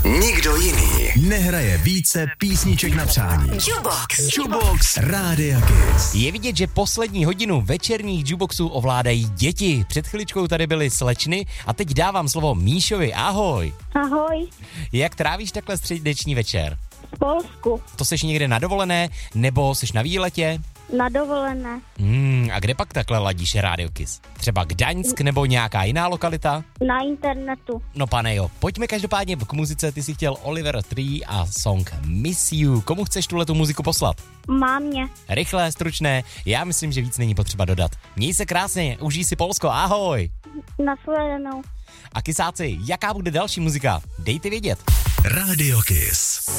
Nikdo jiný nehraje více písniček na přání. Jukebox Rádia Kiss. Je vidět, že poslední hodinu večerních jukeboxů ovládají děti. Před chviličkou tady byly slečny a teď dávám slovo Míšovi. Ahoj. Ahoj. Jak trávíš takhle středeční večer? V Polsku. To seš někde na dovolené nebo seš na výletě? Na dovolené. A kde pak takhle ladíš Rádio Kiss? Třeba Gdaňsk nebo nějaká jiná lokalita? Na internetu. No pane jo, pojďme každopádně k muzice. Ty jsi chtěl Oliver Tree a song Miss You. Komu chceš tuhletu muziku poslat? Mámě. Rychlé, stručné, já myslím, že víc není potřeba dodat. Měj se krásně, užij si Polsko, ahoj! Nashledanou. A kysáci, jaká bude další muzika? Dejte vědět. Rádio Kiss.